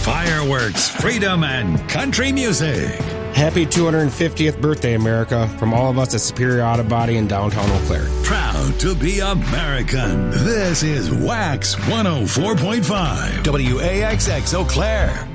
fireworks, freedom, and country music. Happy 250th birthday, America, from all of us at Superior Auto Body in downtown Eau Claire. Proud to be American. This is Wax 104.5 WAXX Eau Claire.